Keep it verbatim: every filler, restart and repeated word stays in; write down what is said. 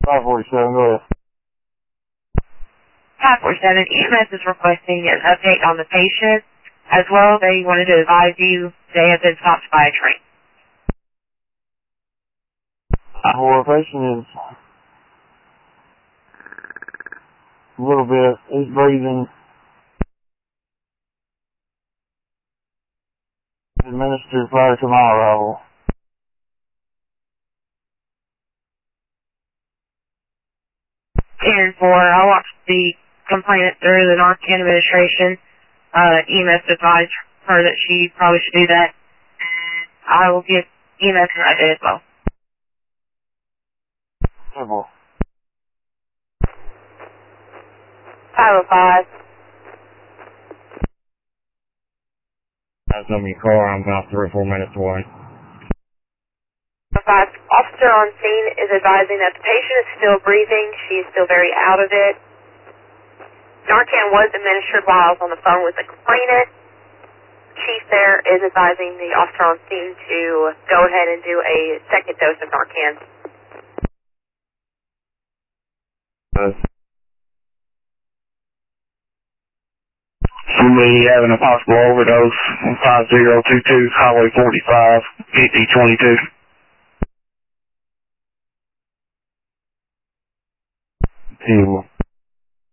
five forty-seven, go ahead. five forty-seven, E M S is requesting an update on the patient. As well, they wanted to advise you they have been stopped by a train. Well, the patient is a little bit, he's breathing. Administered prior to my arrival. And for, I watched the complainant through the Narcan administration. Uh, E M S advised her that she probably should do that. And I will give E M S an update as well. Simple. five oh five. That's not me car, I'm about three or four minutes away. five. Officer on scene is advising that the patient is still breathing. She is still very out of it. Narcan was administered while I was on the phone with the complainant. Chief there is advising the officer on scene to go ahead and do a second dose of Narcan. Uh, Somebody having a possible overdose on five zero two two Highway forty-five, fifty twenty-two. Table.